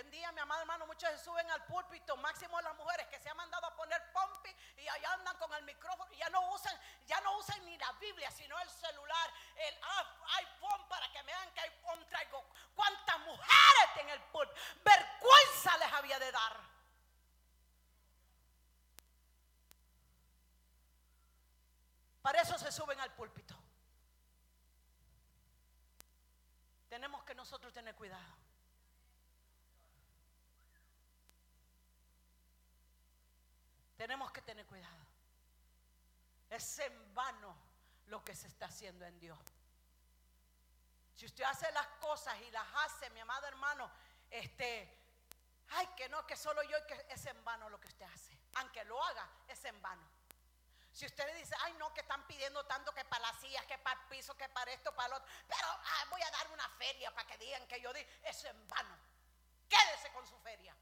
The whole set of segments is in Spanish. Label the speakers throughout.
Speaker 1: en día, mi amado hermano, muchos se suben al púlpito, máximo las mujeres que se han mandado a poner pompi y allá andan con el micrófono y ya no usan ni la Biblia, sino el celular, el iPhone, para que me vean que iPhone traigo. ¿Cuántas mujeres en el púlpito? Vergüenza les había de dar. Para eso se suben al púlpito. Tenemos que nosotros tener cuidado. Tenemos que tener cuidado. Es en vano lo que se está haciendo en Dios. Si usted hace las cosas y las hace, mi amado hermano, ay, que no, que solo yo, y que es en vano lo que usted hace. Aunque lo haga, es en vano. Si usted le dice, ay no, que están pidiendo tanto, que para las sillas, que para el piso, que para esto, para lo otro, pero voy a dar una feria para que digan que yo di, es en vano. Quédese con su feria.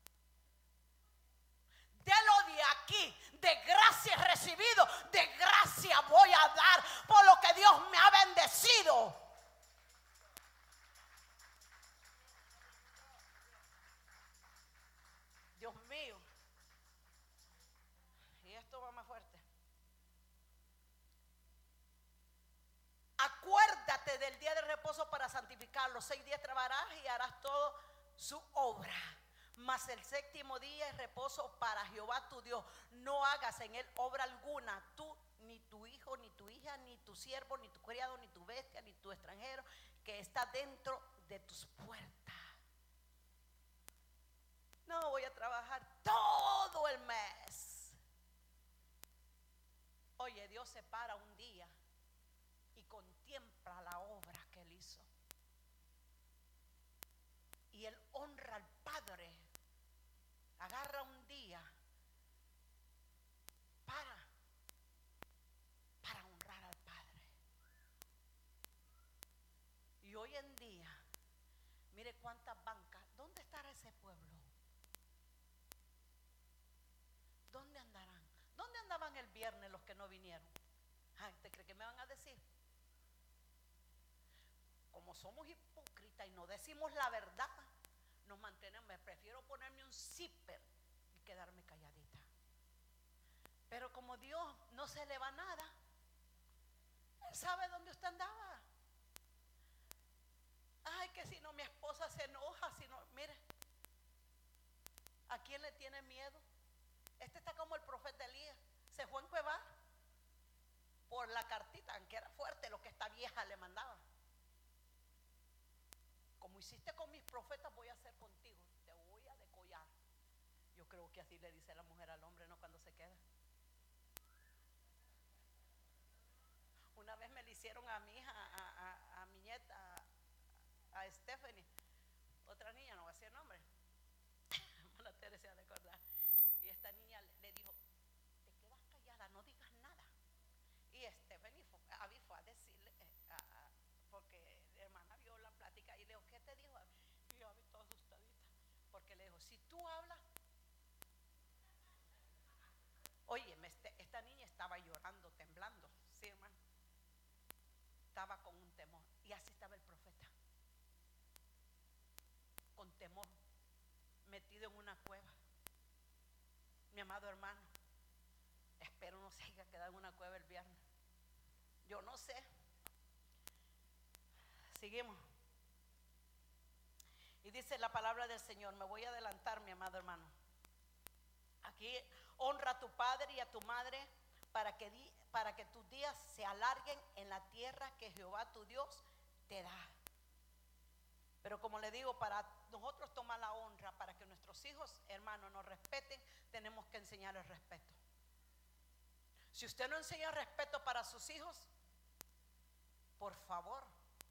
Speaker 1: De lo de aquí, de gracia he recibido, de gracia voy a dar por lo que Dios me ha bendecido. Dios mío. Y esto va más fuerte. Acuérdate del día de reposo para santificarlo. 6 días trabajarás y harás todo su obra. Mas el séptimo día es reposo para Jehová tu Dios. No hagas en él obra alguna, tú, ni tu hijo, ni tu hija, ni tu siervo, ni tu criado, ni tu bestia, ni tu extranjero que está dentro de tus puertas. No voy a trabajar todo el mes. Oye, Dios se para un día y contempla la obra que él hizo. Y él honra al Padre. Agarra un día para honrar al Padre. Y hoy en día, mire cuántas bancas. ¿Dónde estará ese pueblo? ¿Dónde andarán? ¿Dónde andaban el viernes los que no vinieron? ¿Te cree que me van a decir? Como somos hipócritas y no decimos la verdad, nos mantenemos. Me prefiero ponerme un zipper y quedarme calladita. Pero como Dios no se le va nada, Él sabe dónde usted andaba. Ay, que si no mi esposa se enoja, si no, mire, ¿a quién le tiene miedo? Este está como el profeta Elías, se fue a encuevar por la cartita, aunque era fuerte lo que esta vieja le mandaba. Como hiciste con mis profetas, voy a hacer contigo, te voy a decollar. Yo creo que así le dice la mujer al hombre, ¿no? Cuando se queda. Una vez me le hicieron a mi hija, a mi nieta, a Stephanie, otra niña, no voy a decir el nombre, hermana Teresa de acordar. Y esta niña le dijo, te quedas callada, no digas nada. Y Stephanie fue a decirle, porque la hermana vio la plática y le dijo, ¿qué te dijo? Y yo vi toda asustadita, porque le dijo, si tú hablas. Oye, esta niña estaba llorando, temblando, sí, hermano. Estaba con un temor. Y así estaba el profeta, con temor, metido en una cueva. Mi amado hermano, espero no se haya quedado en una cueva el viernes. Yo no sé. Seguimos. Y dice la palabra del Señor. Me voy a adelantar, mi amado hermano. Aquí, honra a tu padre y a tu madre para que tus días se alarguen en la tierra que Jehová tu Dios te da. Pero como le digo, para nosotros tomar la honra, para que nuestros hijos, hermanos, nos respeten, tenemos que enseñar el respeto. Si usted no enseña respeto para sus hijos, por favor,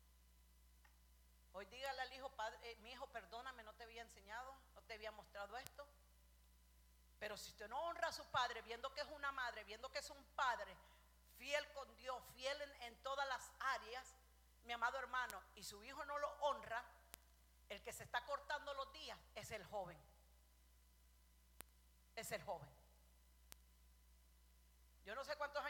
Speaker 1: hoy dígale al hijo, padre, mi hijo, perdóname, no te había enseñado, no te había mostrado esto. Pero si usted no honra a su padre, viendo que es una madre, viendo que es un padre fiel con Dios, fiel en todas las áreas, mi amado hermano, y su hijo no lo honra, el que se está cortando los días es el joven. Es el joven. Yo no sé cuántos años